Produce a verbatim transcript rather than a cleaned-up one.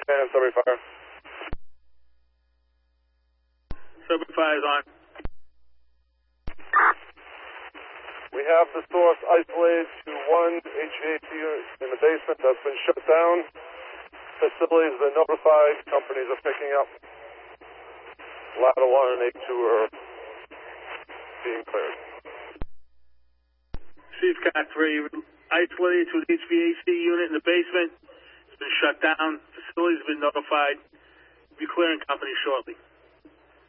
Shannon, Sudbury Fire. Sudbury Fire is on. We have the source isolated to one H V A C unit in the basement that's been shut down. Facilities have been notified. Companies are picking up. Ladder one and eight two are being cleared. Chief Cat three, isolated to an H V A C unit in the basement. It's been shut down. Facilities have been notified. We'll be clearing company shortly.